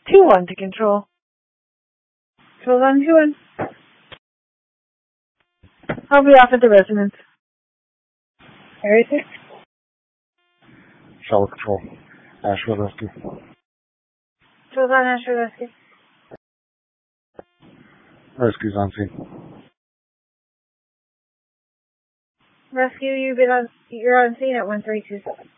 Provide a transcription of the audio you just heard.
2-1 to control. Control on 2-1. I'll be off at the residence. Area 6. Shower control. Asheville Rescue. Control on Asheville Rescue. Rescue's on scene. Rescue, you're on scene at 1327.